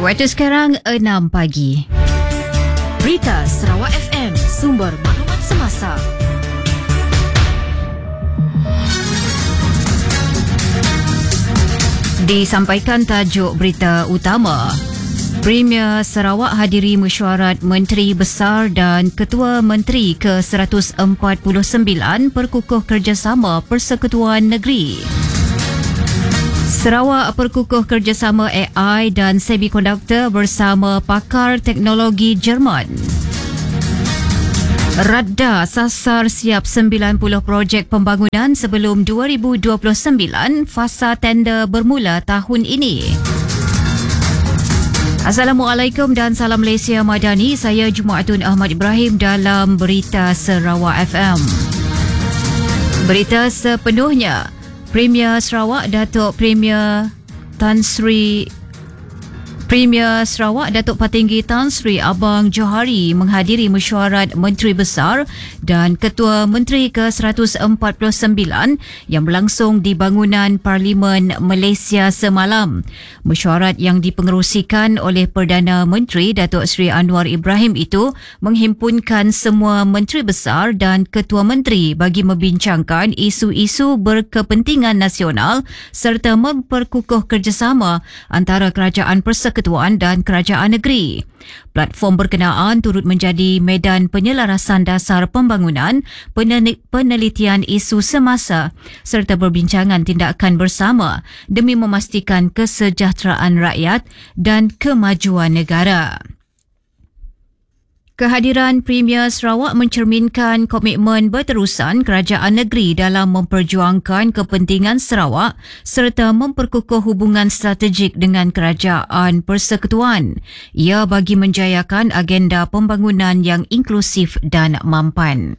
Waktu sekarang 6 pagi. Berita Sarawak FM, sumber maklumat semasa. Disampaikan tajuk berita utama. Premier Sarawak hadiri mesyuarat Menteri Besar dan Ketua Menteri ke-149 Perkukuh Kerjasama Persekutuan Negeri. Sarawak perkukuh kerjasama AI dan semikonduktor bersama pakar teknologi Jerman. Radda sasar siap 90 projek pembangunan sebelum 2029, fasa tender bermula tahun ini. Assalamualaikum dan salam Malaysia Madani. Saya Jumaatun Ahmad Ibrahim dalam Berita Sarawak FM. Berita sepenuhnya. Premier Sarawak Datuk Patinggi Tan Sri Abang Johari menghadiri mesyuarat Menteri Besar dan Ketua Menteri ke-149 yang berlangsung di bangunan Parlimen Malaysia semalam. Mesyuarat yang dipengerusikan oleh Perdana Menteri Datuk Seri Anwar Ibrahim itu menghimpunkan semua Menteri Besar dan Ketua Menteri bagi membincangkan isu-isu berkepentingan nasional serta memperkukuh kerjasama antara kerajaan persekutuan dan kerajaan negeri. Platform berkenaan turut menjadi medan penyelarasan dasar pembangunan, penelitian isu semasa serta perbincangan tindakan bersama demi memastikan kesejahteraan rakyat dan kemajuan negara. Kehadiran Premier Sarawak mencerminkan komitmen berterusan kerajaan negeri dalam memperjuangkan kepentingan Sarawak serta memperkukuh hubungan strategik dengan kerajaan persekutuan. Ia bagi menjayakan agenda pembangunan yang inklusif dan mampan.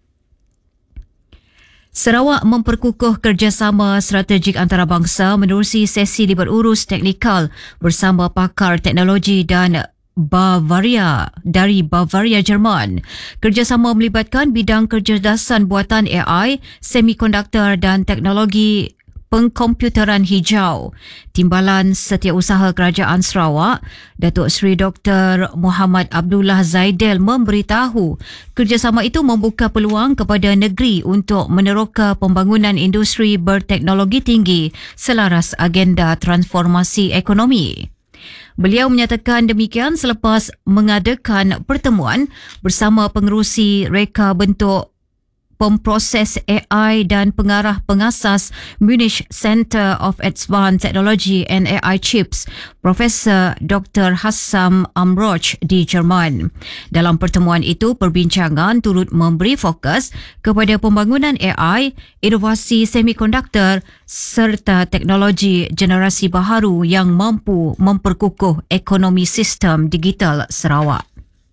Sarawak memperkukuh kerjasama strategik antarabangsa menerusi sesi libat urus teknikal bersama pakar teknologi dan Bavaria Jerman. Kerjasama melibatkan bidang kecerdasan buatan AI, semikonduktor dan teknologi pengkomputeran hijau. Timbalan Setiausaha Kerajaan Sarawak, Datuk Seri Dr. Muhammad Abdullah Zaidel memberitahu kerjasama itu membuka peluang kepada negeri untuk meneroka pembangunan industri berteknologi tinggi selaras agenda transformasi ekonomi. Beliau menyatakan demikian selepas mengadakan pertemuan bersama pengerusi reka bentuk pemproses AI dan pengarah pengasas Munich Center of Advanced Technology and AI Chips, Profesor Dr. Hassam Amroch di Jerman. Dalam pertemuan itu, perbincangan turut memberi fokus kepada pembangunan AI, inovasi semikonduktor serta teknologi generasi baharu yang mampu memperkukuh ekonomi sistem digital Sarawak.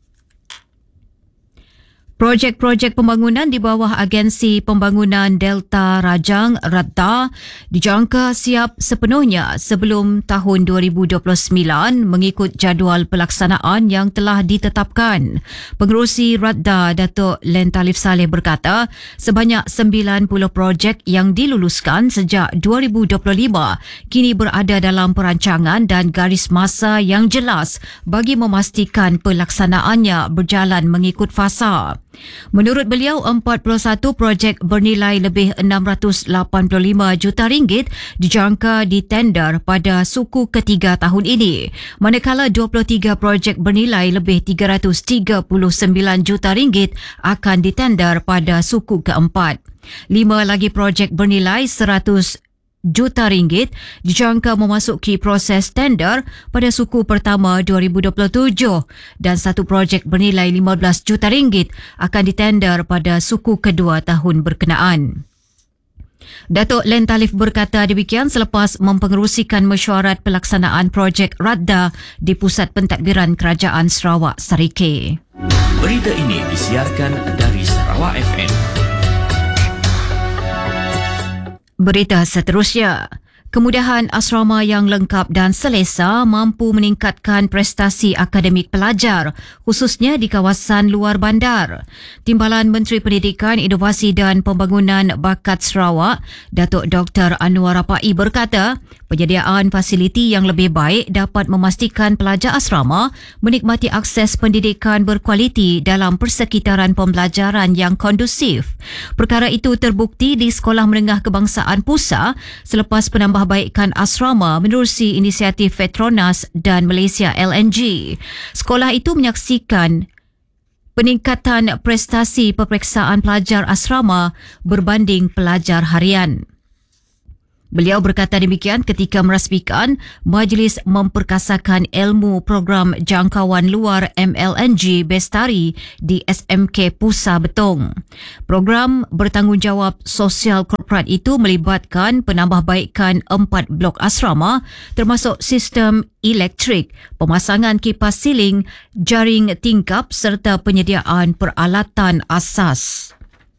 Projek-projek pembangunan di bawah Agensi Pembangunan Delta Rajang Radda dijangka siap sepenuhnya sebelum tahun 2029 mengikut jadual pelaksanaan yang telah ditetapkan. Pengerusi Radda Datuk Len Talif Saleh berkata sebanyak 90 projek yang diluluskan sejak 2025 kini berada dalam perancangan dan garis masa yang jelas bagi memastikan pelaksanaannya berjalan mengikut fasa. Menurut beliau, 41 projek bernilai lebih 685 juta ringgit dijangka ditender pada suku ketiga tahun ini, manakala 23 projek bernilai lebih 339 juta ringgit akan ditender pada suku keempat. 5 lagi projek bernilai 100 juta ringgit dijangka memasuki proses tender pada suku pertama 2027 dan satu projek bernilai 15 juta ringgit akan ditender pada suku kedua tahun berkenaan. Datuk Len Talif berkata demikian selepas mempengerusikan mesyuarat pelaksanaan projek Radda di Pusat Pentadbiran Kerajaan Sarawak Sarike. Berita ini disiarkan dari Sarawak FM. Berita seterusnya. Kemudahan asrama yang lengkap dan selesa mampu meningkatkan prestasi akademik pelajar, khususnya di kawasan luar bandar. Timbalan Menteri Pendidikan, Inovasi dan Pembangunan Bakat Sarawak, Datuk Dr. Anwar Rapai berkata, penyediaan fasiliti yang lebih baik dapat memastikan pelajar asrama menikmati akses pendidikan berkualiti dalam persekitaran pembelajaran yang kondusif. Perkara itu terbukti di Sekolah Menengah Kebangsaan Pusa selepas penambahbaikan asrama menerusi inisiatif Petronas dan Malaysia LNG. Sekolah itu menyaksikan peningkatan prestasi peperiksaan pelajar asrama berbanding pelajar harian. Beliau berkata demikian ketika merasmikan Majlis Memperkasakan Ilmu Program Jangkauan Luar MLNG Bestari di SMK Pusa Betong. Program bertanggungjawab sosial korporat itu melibatkan penambahbaikan 4 blok asrama termasuk sistem elektrik, pemasangan kipas siling, jaring tingkap serta penyediaan peralatan asas.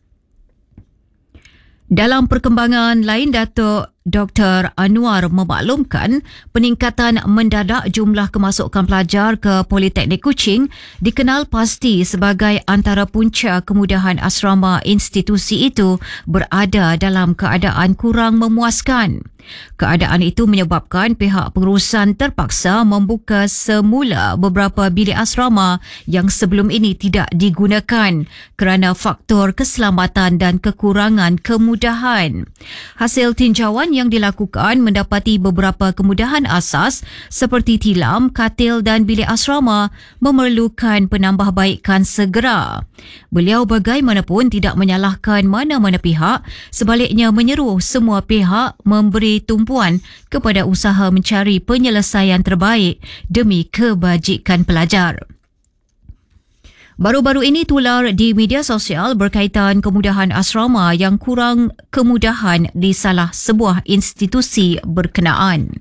Dalam perkembangan lain, Datuk Dr. Anwar memaklumkan peningkatan mendadak jumlah kemasukan pelajar ke Politeknik Kuching dikenal pasti sebagai antara punca kemudahan asrama institusi itu berada dalam keadaan kurang memuaskan. Keadaan itu menyebabkan pihak pengurusan terpaksa membuka semula beberapa bilik asrama yang sebelum ini tidak digunakan kerana faktor keselamatan dan kekurangan kemudahan. Hasil tinjauan yang dilakukan mendapati beberapa kemudahan asas seperti tilam, katil dan bilik asrama memerlukan penambahbaikan segera. Beliau bagaimanapun tidak menyalahkan mana-mana pihak, sebaliknya menyeru semua pihak memberi tumpuan kepada usaha mencari penyelesaian terbaik demi kebajikan pelajar. Baru-baru ini tular di media sosial berkaitan kemudahan asrama yang kurang kemudahan di salah sebuah institusi berkenaan.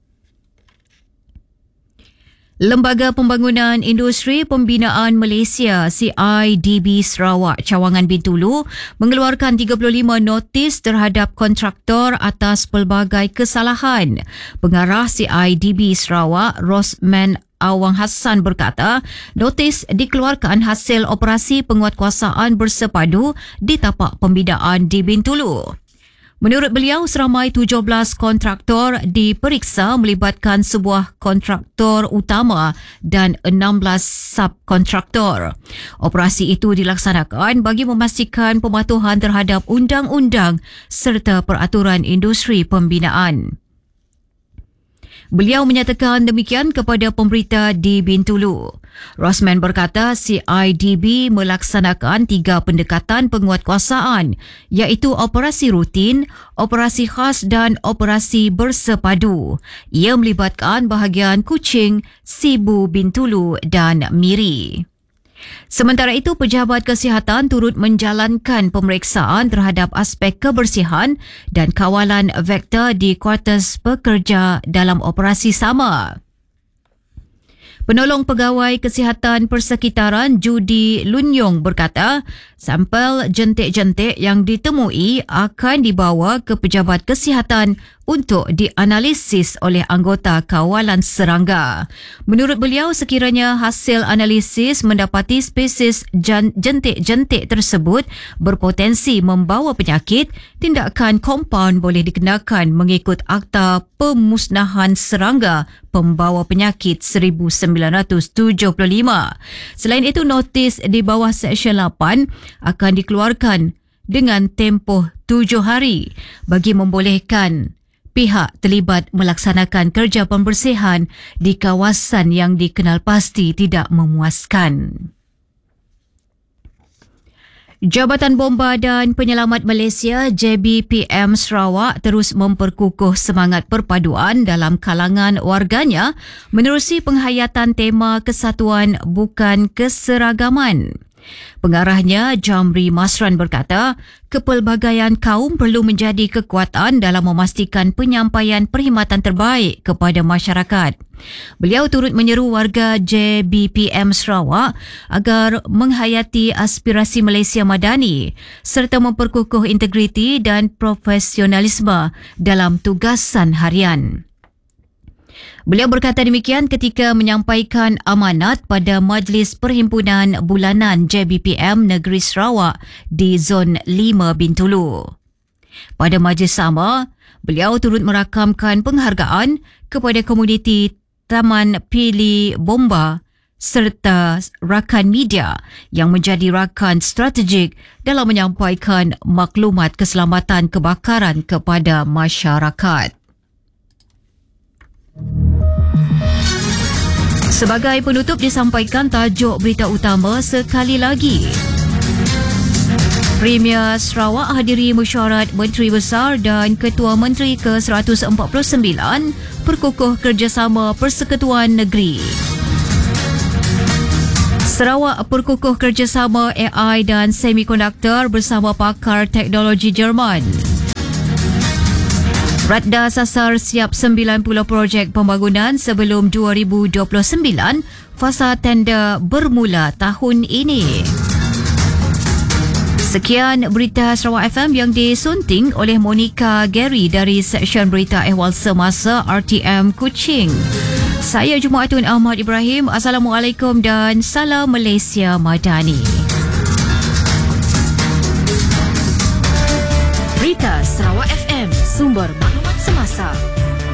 Lembaga Pembangunan Industri Pembinaan Malaysia CIDB Sarawak Cawangan Bintulu mengeluarkan 35 notis terhadap kontraktor atas pelbagai kesalahan. Pengarah CIDB Sarawak Rosman Awang Hassan berkata, notis dikeluarkan hasil operasi penguatkuasaan bersepadu di tapak pembinaan di Bintulu. Menurut beliau, seramai 17 kontraktor diperiksa melibatkan sebuah kontraktor utama dan 16 subkontraktor. Operasi itu dilaksanakan bagi memastikan pematuhan terhadap undang-undang serta peraturan industri pembinaan. Beliau menyatakan demikian kepada pemberita di Bintulu. Rosman berkata CIDB melaksanakan 3 pendekatan penguatkuasaan iaitu operasi rutin, operasi khas dan operasi bersepadu. Ia melibatkan bahagian Kuching, Sibu, Bintulu dan Miri. Sementara itu, pejabat kesihatan turut menjalankan pemeriksaan terhadap aspek kebersihan dan kawalan vektor di kuartus pekerja dalam operasi sama. Penolong Pegawai Kesihatan Persekitaran Judy Lunyong berkata, sampel jentik-jentik yang ditemui akan dibawa ke pejabat kesihatan untuk dianalisis oleh anggota kawalan serangga. Menurut beliau, sekiranya hasil analisis mendapati spesies jentik-jentik tersebut berpotensi membawa penyakit, tindakan kompaun boleh dikenakan mengikut Akta Pemusnahan Serangga Pembawa Penyakit 1975. Selain itu, notis di bawah Seksyen 8 akan dikeluarkan dengan tempoh 7 hari bagi membolehkan pihak terlibat melaksanakan kerja pembersihan di kawasan yang dikenal pasti tidak memuaskan. Jabatan Bomba dan Penyelamat Malaysia JBPM Sarawak terus memperkukuh semangat perpaduan dalam kalangan warganya menerusi penghayatan tema Kesatuan Bukan Keseragaman. Pengarahnya, Jamri Masran berkata, kepelbagaian kaum perlu menjadi kekuatan dalam memastikan penyampaian perkhidmatan terbaik kepada masyarakat. Beliau turut menyeru warga JBPM Sarawak agar menghayati aspirasi Malaysia Madani serta memperkukuh integriti dan profesionalisme dalam tugasan harian. Beliau berkata demikian ketika menyampaikan amanat pada Majlis Perhimpunan Bulanan JBPM Negeri Sarawak di Zon 5 Bintulu. Pada majlis sama, beliau turut merakamkan penghargaan kepada komuniti Taman Pili Bomba serta rakan media yang menjadi rakan strategik dalam menyampaikan maklumat keselamatan kebakaran kepada masyarakat. Sebagai penutup disampaikan tajuk berita utama sekali lagi. Premier Sarawak hadiri mesyuarat Menteri Besar dan Ketua Menteri ke-149 Perkukuh Kerjasama Persekutuan Negeri. Sarawak Perkukuh Kerjasama AI dan Semikonduktor bersama pakar teknologi Jerman. Radda sasar siap 90 projek pembangunan sebelum 2029, fasa tender bermula tahun ini. Sekian berita Sarawak FM yang disunting oleh Monica Gary dari Seksyen Berita Ehwal Semasa RTM Kuching. Saya Jumaatun Ahmad Ibrahim. Assalamualaikum dan salam Malaysia Madani. Berita Sarawak FM, sumber maklumat semasa.